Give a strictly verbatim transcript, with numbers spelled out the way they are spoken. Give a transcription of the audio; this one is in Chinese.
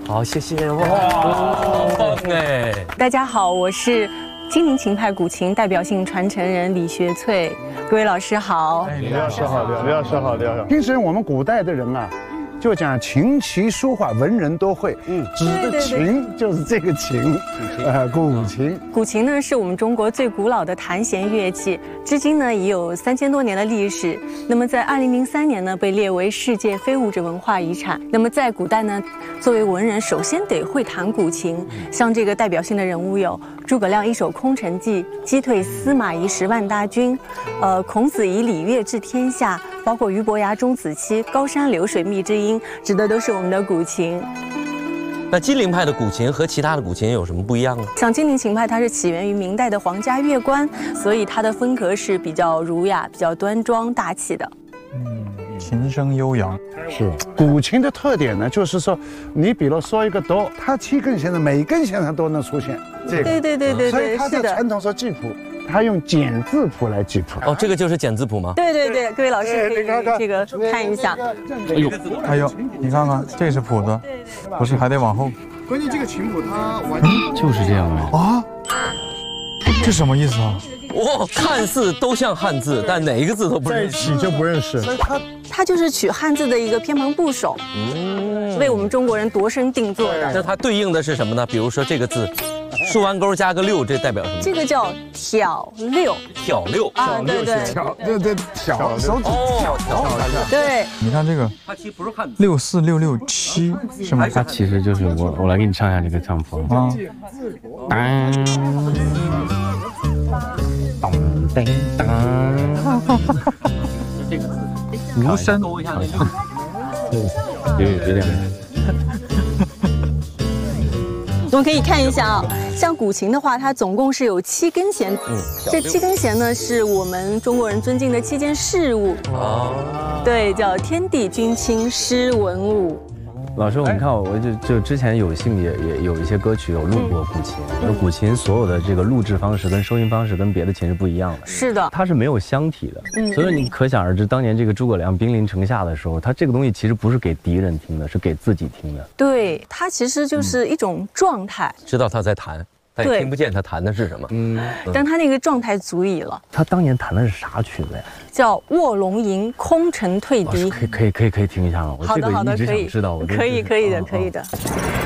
好，谢谢。哇，好棒哎！ 大家好，我是金陵琴派古琴代表性传承人李学翠。各位老师好。 李老师好，李老师好，李老师好。平时我们古代的人啊，就讲琴棋书画，文人都会。嗯，指的琴就是这个琴，呃，古琴。 古琴呢是我们中国最古老的弹弦乐器，至今呢已有三千多年的历史。那么在二零零三年呢被列为世界非物质文化遗产。那么在古代呢，作为文人，首先得会弹古琴。像这个代表性的人物有诸葛亮一首《空城计》，击退司马懿十万大军，呃，孔子以礼乐治天下，包括俞伯牙钟子期、高山流水觅知音，指的都是我们的古琴。 那金陵派的古琴和其他的古琴有什么不一样呢？ 像金陵琴派，它是起源于明代的皇家乐官，所以它的风格是比较儒雅、比较端庄大气的。 嗯，琴声悠扬。 是古琴的特点呢，就是说，你比如说一个哆，它七根弦的每一根弦上都能出现这个。 对对对对对， 所以它在传统说记谱，它用简字谱来记谱。 哦，这个就是简字谱吗？ 对对对，各位老师可以这个看一下。 哎呦，哎呦，你看看，这是谱子，不是还得往后。 关键这个琴谱它完全就是这样的啊，这什么意思啊？ 哇，看似都像汉字，但哪一个字都不认识， 在一起就不认识。 所以它它就是取汉字的一个偏旁部首，嗯，为我们中国人度身定做的。 那它对应的是什么呢？比如说这个字，竖完钩加个六，这代表什么？ 这个叫挑六。 挑六啊，对对， 挑对对挑手指挑挑。 对， 你看这个， 它其实不是汉字。 六四六六七是吗？ 它其实就是我，我来给你唱一下这个唱谱啊。当咚叮当， 这个字， 无声。 勾一下那个。 有有有点。 我们可以看一下啊，像古琴的话，它总共是有七根弦， 嗯， 这七根弦呢是我们中国人尊敬的七件事物，哦，对，叫天地君亲诗文武。 老师，我们看，我就就之前有幸也也有一些歌曲有录过古琴，那古琴所有的这个录制方式跟收音方式跟别的琴是不一样的， 是的， 它是没有箱体的，嗯，所以你可想而知，当年这个诸葛亮兵临城下的时候，他这个东西其实不是给敌人听的，是给自己听的。 对，它其实就是一种状态， 知道他在弹，但也听不见他弹的是什么。嗯， 但他那个状态足矣了。 他当年弹的是啥曲子呀？ 叫《卧龙吟》，空城退敌。 可以可以可以可以听一下吗？我这个一直想知道。 可以可以的可以的。